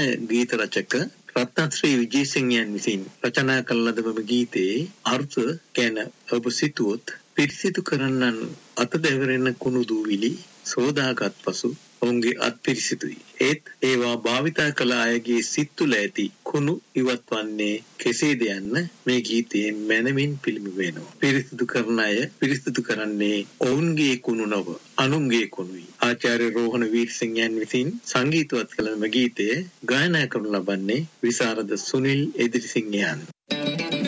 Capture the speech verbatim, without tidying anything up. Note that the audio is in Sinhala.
ගීත රචක රත්නශ්‍රී විජේසිංහයන් විසින් රචනා කළ ලද මෙම ගීතයේ අර්ථ ගැන ඔබ සිතුවොත් පිරිසිදු කරන්නන් අත දෙවරෙන කුණු දූවිලි සෝදාගත් පසු ඔවුන්ගේ අත් පිරිසිදුයි. ඒත් ඒවා භාවිතා කළ අයගේ සිත් තුළ ඇති කුණු ඉවත් වන්නේ කෙසේද යන්න මේ ගීතයෙන් මැනවින් පිළිඹු වෙනවා. පිරිසිදු කරන අය පිරිසිදු කරන්නේ ඔවුන්ගේ කුණු නොව අනුන්ගේ කුණුයි. ආචාර්ය රෝහණ වීරසිංහයන් විසින් සංගීතවත් කළ මෙම ගීතය ගායනා කරනු ලබන්නේ විශාරද සුනිල් එදිරිසිංහයන්.